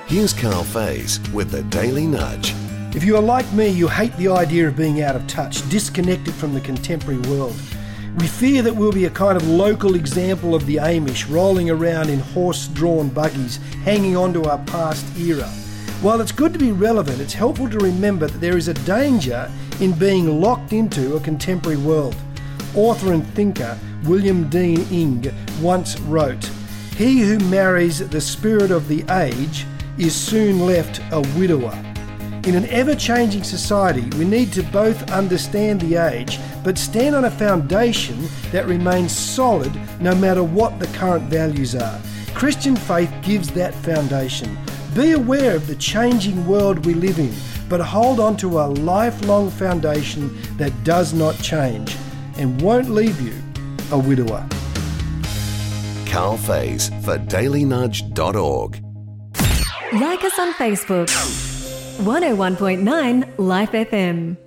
Here's Carl Faze with the Daily Nudge. If you are like me, you hate the idea of being out of touch, disconnected from the contemporary world. We fear that we'll be a kind of local example of the Amish, rolling around in horse-drawn buggies, hanging on to our past era. While it's good to be relevant, it's helpful to remember that there is a danger in being locked into a contemporary world. Author and thinker William Dean Inge once wrote, "He who marries the spirit of the age is soon left a widower." In an ever-changing society, we need to both understand the age, but stand on a foundation that remains solid no matter what the current values are. Christian faith gives that foundation. Be aware of the changing world we live in, but hold on to a lifelong foundation that does not change and won't leave you a widower. Carl Faze for dailynudge.org. Like us on Facebook. 101.9 Life FM.